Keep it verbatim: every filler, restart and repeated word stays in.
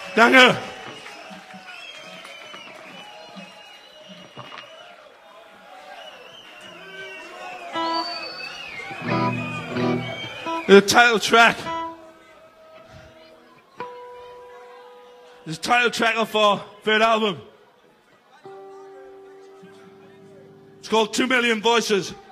Danke. The title track. This title track of our third album. It's called Two Million Voices.